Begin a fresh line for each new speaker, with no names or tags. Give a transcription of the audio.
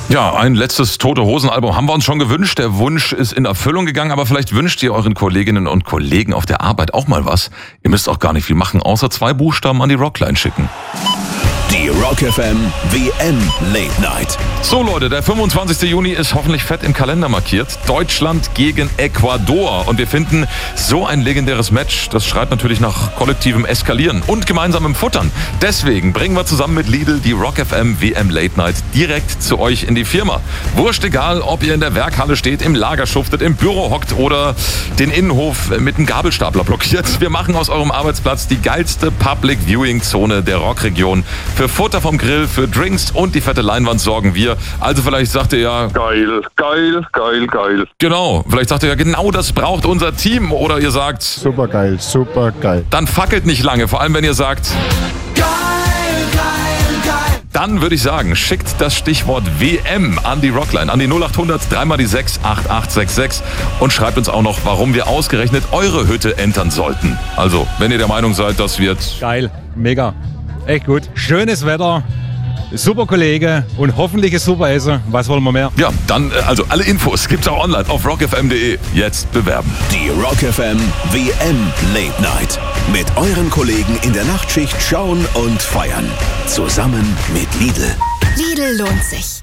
Ja, ein letztes Tote-Hosen-Album haben wir uns schon gewünscht. Der Wunsch ist in Erfüllung gegangen, aber vielleicht wünscht ihr euren Kolleginnen und Kollegen auf der Arbeit auch mal was. Ihr müsst auch gar nicht viel machen, außer 2 Buchstaben an die Rockline schicken.
Die Rock FM WM Late Night.
So Leute, der 25. Juni ist hoffentlich fett im Kalender markiert. Deutschland gegen Ecuador. Und wir finden so ein legendäres Match, das schreit natürlich nach kollektivem Eskalieren und gemeinsamem Futtern. Deswegen bringen wir zusammen mit Lidl die Rock FM WM Late Night direkt zu euch in die Firma. Wurscht egal, ob ihr in der Werkhalle steht, im Lager schuftet, im Büro hockt oder den Innenhof mit einem Gabelstapler blockiert. Wir machen aus eurem Arbeitsplatz die geilste Public Viewing Zone der Rockregion. Für Futter vom Grill, für Drinks und die fette Leinwand sorgen wir. Also vielleicht sagt ihr ja...
Geil, geil, geil, geil.
Genau, vielleicht sagt ihr ja, genau das braucht unser Team. Oder ihr sagt...
Super geil, super geil.
Dann fackelt nicht lange, vor allem wenn ihr sagt... Geil, geil, geil. Dann würde ich sagen, schickt das Stichwort WM an die Rockline, an die 0800 3 die 6 8866 und schreibt uns auch noch, warum wir ausgerechnet eure Hütte entern sollten. Also, wenn ihr der Meinung seid, das wird...
Geil, mega. Echt gut. Schönes Wetter, super Kollege und hoffentlich ein super Essen. Was wollen wir mehr?
Ja, dann also alle Infos gibt's auch online auf rockfm.de. Jetzt bewerben.
Die Rock FM WM Late Night. Mit euren Kollegen in der Nachtschicht schauen und feiern. Zusammen mit Lidl.
Lidl lohnt sich.